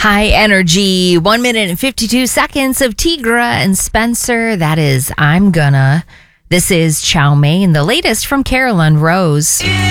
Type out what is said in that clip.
High energy, 1 minute and 52 seconds of Tigra and Spencer. That is I'm Gonna. This is Chow Mein, the latest from Carolyn Rose.